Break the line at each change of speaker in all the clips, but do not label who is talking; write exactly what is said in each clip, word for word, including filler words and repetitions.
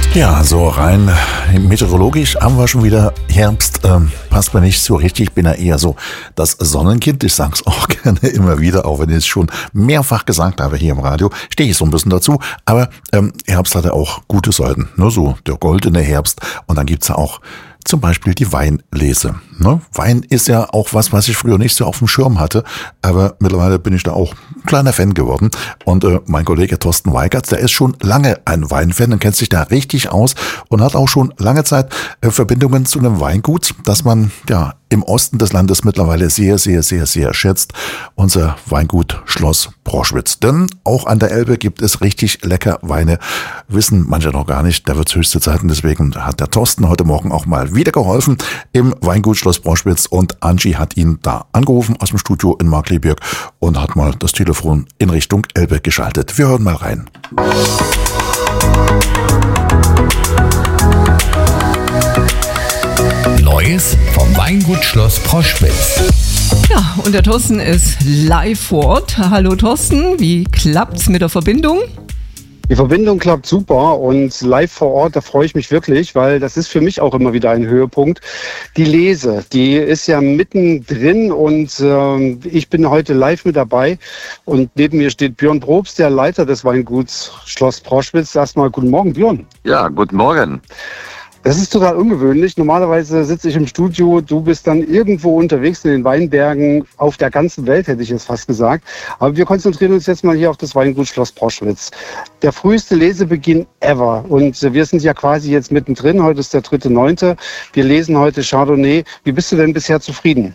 Ja, so rein meteorologisch haben wir schon wieder Herbst. Ähm, passt mir nicht so richtig. Ich bin ja eher so das Sonnenkind. Ich sage es auch gerne immer wieder, auch wenn ich es schon mehrfach gesagt habe hier im Radio. Stehe ich so ein bisschen dazu. Aber ähm, Herbst hat ja auch gute Seiten. Ne? So der goldene Herbst. Und dann gibt's ja auch zum Beispiel die Weinlese. Ne? Wein ist ja auch was, was ich früher nicht so auf dem Schirm hatte, aber mittlerweile bin ich da auch ein kleiner Fan geworden. Und äh, mein Kollege Thorsten Weigert, der ist schon lange ein Weinfan und kennt sich da richtig aus und hat auch schon lange Zeit äh, Verbindungen zu einem Weingut, das man ja im Osten des Landes mittlerweile sehr, sehr, sehr, sehr schätzt. Unser Weingut Schloss Proschwitz. Denn auch an der Elbe gibt es richtig lecker Weine. Wissen manche noch gar nicht. Da wird es höchste Zeit. Und deswegen hat der Thorsten heute Morgen auch mal wieder geholfen im Weingut Schloss Proschwitz. Und Angie hat ihn da angerufen aus dem Studio in Markkleeberg und hat mal das Telefon in Richtung Elbe geschaltet. Wir hören mal rein.
Neues vom Weingut Schloss Proschwitz.
Ja, und der Thorsten ist live vor Ort. Hallo Thorsten, wie klappt's mit der Verbindung?
Die Verbindung klappt super und live vor Ort, da freue ich mich wirklich, weil das ist für mich auch immer wieder ein Höhepunkt. Die Lese, die ist ja mittendrin und äh, ich bin heute live mit dabei und neben mir steht Björn Probst, der Leiter des Weinguts Schloss Proschwitz. Erstmal guten Morgen, Björn.
Ja, guten Morgen.
Das ist total ungewöhnlich. Normalerweise sitze ich im Studio, du bist dann irgendwo unterwegs in den Weinbergen auf der ganzen Welt, hätte ich jetzt fast gesagt. Aber wir konzentrieren uns jetzt mal hier auf das Weingut Schloss Proschwitz. Der früheste Lesebeginn ever. Und wir sind ja quasi jetzt mittendrin. Heute ist der dritte neunte Wir lesen heute Chardonnay. Wie bist du denn bisher zufrieden?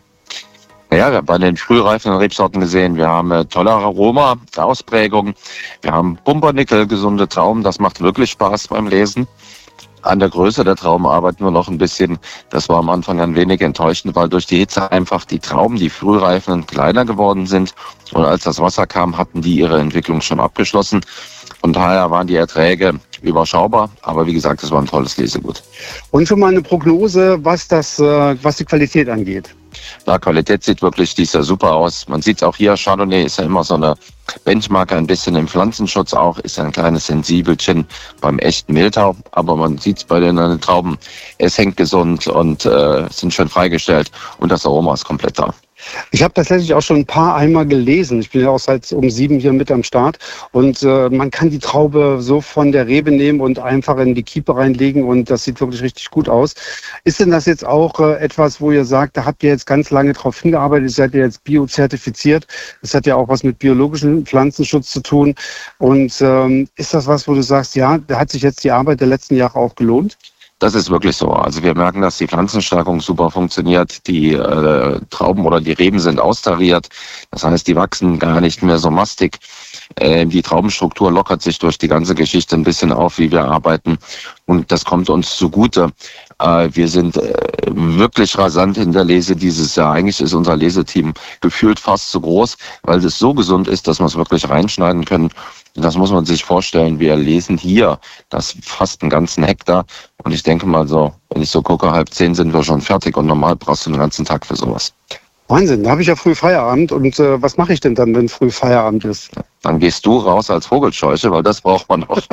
Ja, wir haben bei den frühreifen Rebsorten gesehen, wir haben äh, tolle Aroma, Ausprägung. Wir haben Pumpernickel, gesunde Trauben. Das macht wirklich Spaß beim Lesen. An der Größe der Trauben arbeiten wir noch ein bisschen. Das war am Anfang ein wenig enttäuschend, weil durch die Hitze einfach die Trauben, die frühreifen, kleiner geworden sind. Und als das Wasser kam, hatten die ihre Entwicklung schon abgeschlossen. Von daher waren die Erträge überschaubar. Aber wie gesagt, es war ein tolles Lesegut.
Und schon mal eine Prognose, was das, was die Qualität angeht.
Na, Qualität sieht wirklich dies Jahr super aus. Man sieht es auch hier, Chardonnay ist ja immer so eine Benchmark, ein bisschen im Pflanzenschutz auch, ist ein kleines Sensibelchen beim echten Mehltau. Aber man sieht es bei den Trauben, es hängt gesund und äh, sind schön freigestellt und das Aroma ist komplett da.
Ich habe tatsächlich auch schon ein paar einmal gelesen. Ich bin ja auch seit um sieben hier mit am Start. Und äh, man kann die Traube so von der Rebe nehmen und einfach in die Kiepe reinlegen. Und das sieht wirklich richtig gut aus. Ist denn das jetzt auch äh, etwas, wo ihr sagt, da habt ihr jetzt ganz lange drauf hingearbeitet, seid ihr jetzt biozertifiziert? Das hat ja auch was mit biologischem Pflanzenschutz zu tun. Und ähm, ist das was, wo du sagst, ja, da hat sich jetzt die Arbeit der letzten Jahre auch gelohnt?
Das ist wirklich so. Also wir merken, dass die Pflanzenstärkung super funktioniert. Die äh, Trauben oder die Reben sind austariert. Das heißt, die wachsen gar nicht mehr so mastig. Äh, die Traubenstruktur lockert sich durch die ganze Geschichte ein bisschen auf, wie wir arbeiten. Und das kommt uns zugute. Äh, wir sind äh, wirklich rasant in der Lese dieses Jahr. Eigentlich ist unser Leseteam gefühlt fast zu groß, weil es so gesund ist, dass wir es wirklich reinschneiden können. Das muss man sich vorstellen. Wir lesen hier das fast einen ganzen Hektar. Und ich denke mal so, wenn ich so gucke, halb zehn sind wir schon fertig. Und normal brauchst du den ganzen Tag für sowas.
Wahnsinn, da habe ich ja früh Feierabend. Und äh, was mache ich denn dann, wenn früh Feierabend ist?
Dann gehst du raus als Vogelscheuche, weil das braucht man auch.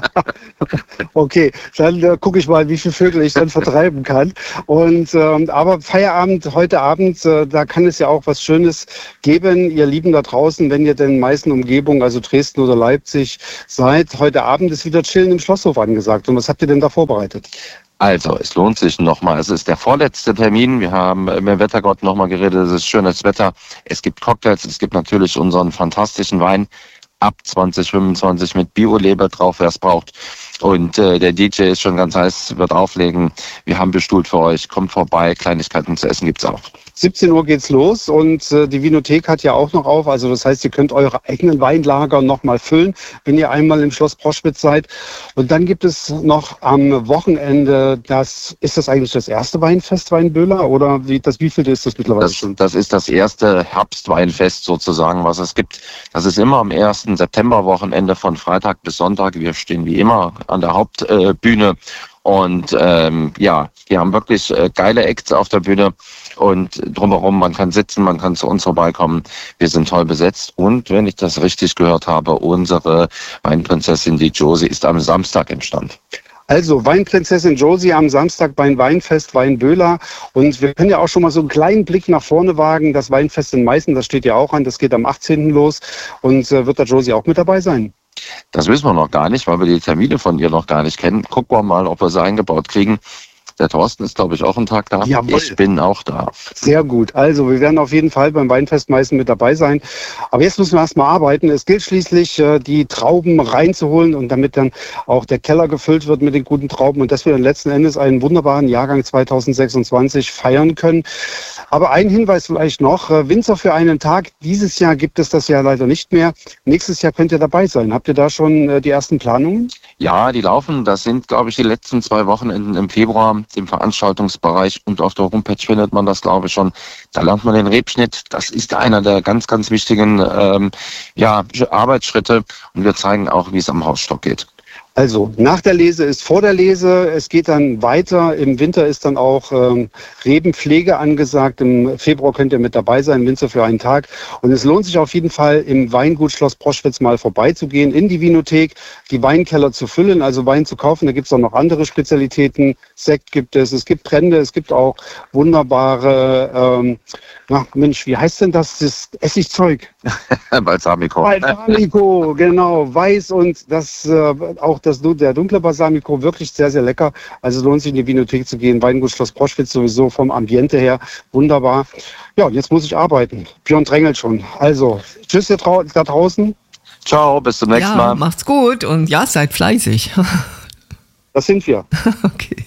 Okay, dann äh, gucke ich mal, wie viele Vögel ich dann vertreiben kann. Und ähm, aber Feierabend, heute Abend, äh, da kann es ja auch was Schönes geben, ihr Lieben da draußen, wenn ihr denn in meisten Umgebungen, also Dresden oder Leipzig seid. Heute Abend ist wieder Chillen im Schlosshof angesagt. Und was habt ihr denn da vorbereitet?
Also, es lohnt sich nochmal. Es ist der vorletzte Termin. Wir haben mit dem Wettergott nochmal geredet. Es ist schönes Wetter. Es gibt Cocktails. Es gibt natürlich unseren fantastischen Wein ab zwanzig fünfundzwanzig mit Bio-Leber drauf, wer es braucht. Und äh, der D J ist schon ganz heiß, wird auflegen. Wir haben bestuhlt für euch. Kommt vorbei. Kleinigkeiten zu essen gibt's auch.
siebzehn Uhr geht's los und äh, die Vinothek hat ja auch noch auf. Also das heißt, ihr könnt eure eigenen Weinlager noch mal füllen, wenn ihr einmal im Schloss Proschwitz seid. Und dann gibt es noch am Wochenende, das ist das eigentlich das erste Weinfest Weinböhler oder wie das wievielte ist das mittlerweile
das,
schon?
Das ist das erste Herbstweinfest sozusagen, was es gibt. Das ist immer am ersten Septemberwochenende von Freitag bis Sonntag. Wir stehen wie immer an der Hauptbühne. Äh, Und ähm, ja, wir haben wirklich äh, geile Acts auf der Bühne und drumherum, man kann sitzen, man kann zu uns vorbeikommen. Wir sind toll besetzt und wenn ich das richtig gehört habe, unsere Weinprinzessin, die Josie, ist am Samstag im Stand.
Also Weinprinzessin Josie am Samstag beim Weinfest Weinböhler. Und wir können ja auch schon mal so einen kleinen Blick nach vorne wagen. Das Weinfest in Meißen, das steht ja auch an, das geht am achtzehnten los. Und äh, wird da Josie auch mit dabei sein?
Das wissen wir noch gar nicht, weil wir die Termine von ihr noch gar nicht kennen. Gucken wir mal, ob wir sie eingebaut kriegen. Der Thorsten ist, glaube ich, auch einen Tag da.
Jawohl.
Ich bin auch da.
Sehr gut. Also wir werden auf jeden Fall beim Weinfest Meißen mit dabei sein. Aber jetzt müssen wir erstmal arbeiten. Es gilt schließlich, die Trauben reinzuholen und damit dann auch der Keller gefüllt wird mit den guten Trauben und dass wir dann letzten Endes einen wunderbaren Jahrgang zweitausendsechsundzwanzig feiern können. Aber ein Hinweis vielleicht noch, Winzer für einen Tag. Dieses Jahr gibt es das ja leider nicht mehr. Nächstes Jahr könnt ihr dabei sein. Habt ihr da schon die ersten Planungen?
Ja, die laufen. Das sind, glaube ich, die letzten zwei Wochenenden im Februar. Im Veranstaltungsbereich und auf der Homepage findet man das, glaube ich, schon. Da lernt man den Rebschnitt. Das ist einer der ganz, ganz wichtigen ähm, ja, Arbeitsschritte. Und wir zeigen auch, wie es am Hausstock geht.
Also nach der Lese ist vor der Lese. Es geht dann weiter. Im Winter ist dann auch ähm, Rebenpflege angesagt. Im Februar könnt ihr mit dabei sein, Winzer für einen Tag. Und es lohnt sich auf jeden Fall, im Weingut Schloss Proschwitz mal vorbeizugehen, in die Vinothek, die Weinkeller zu füllen, also Wein zu kaufen. Da gibt es auch noch andere Spezialitäten. Sekt gibt es, es gibt Brände, es gibt auch wunderbare, ähm, ach Mensch, wie heißt denn das, das Essigzeug?
Balsamico.
Balsamico, genau, weiß und das äh, auch das, der dunkle Balsamico, wirklich sehr, sehr lecker. Also lohnt sich in die Vinothek zu gehen. Weingut Schloss Proschwitz sowieso vom Ambiente her wunderbar. Ja, und jetzt muss ich arbeiten. Björn drängelt schon. Also, tschüss ihr drau- da draußen.
Ciao, bis zum nächsten
Ja,
Mal.
macht's gut und ja, seid fleißig.
Das sind wir.
Okay.